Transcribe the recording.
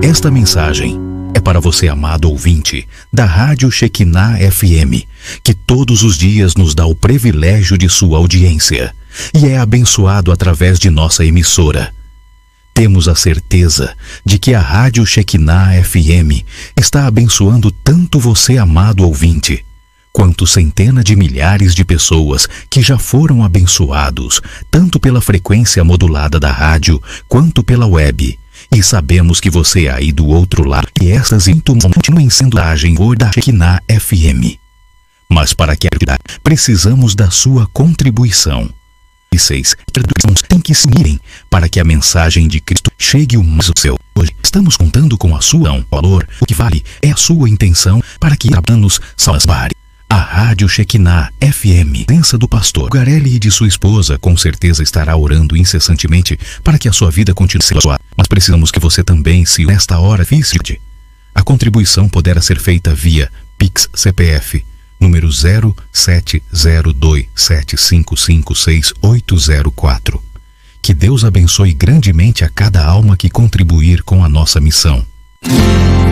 Esta mensagem é para você, amado ouvinte da Rádio Shekinah FM, que todos os dias nos dá o privilégio de sua audiência e é abençoado através de nossa emissora. Temos a certeza de que a Rádio Shekinah FM está abençoando tanto você, amado ouvinte, quanto centenas de milhares de pessoas que já foram abençoados, tanto pela frequência modulada da rádio, quanto pela web. E sabemos que você aí do outro lado, e estas continuem sendo a agenda da Shekinah FM. Mas para que precisamos da sua contribuição. E 6 tem que se unirem para que a mensagem de Cristo chegue o mais ao seu. Hoje estamos contando com a sua valor. O que vale é a sua intenção para que planos salvare. A Rádio Shekinah FM, presença do pastor Garelli e de sua esposa, com certeza estará orando incessantemente para que a sua vida continue sendo abençoada. Mas precisamos que você também se nesta hora física. A contribuição poderá ser feita via Pix CPF, número 070275568804. Que Deus abençoe grandemente a cada alma que contribuir com a nossa missão.